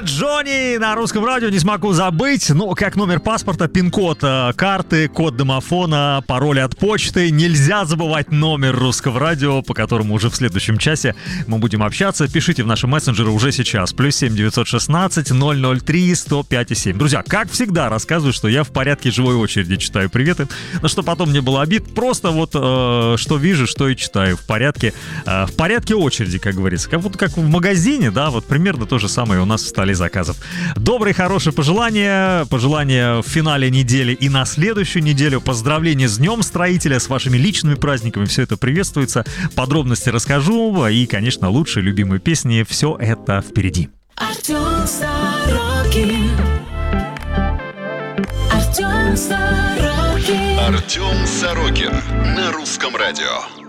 Джонни на русском радио, не смогу забыть. Ну, как номер паспорта, пин-код карты, код домофона, пароль от почты. Нельзя забывать номер русского радио, по которому уже в следующем часе мы будем общаться. Пишите в наши мессенджеры уже сейчас. +7 916 003 105 7. Друзья, как всегда, рассказываю, что я в порядке живой очереди читаю приветы. Но что потом не было обид, просто вот что вижу, что и читаю. В порядке очереди, как говорится. Как будто как в магазине, да, вот примерно то же самое у нас в столе заказов. Добрые, хорошие пожелания в финале недели и на следующую неделю. Поздравления с Днем Строителя, с вашими личными праздниками. Все это приветствуется. Подробности расскажу. И, конечно, лучшие любимые песни. Все это впереди. Артем Сорокин. Артем Сорокин. Артем Сорокин на русском радио.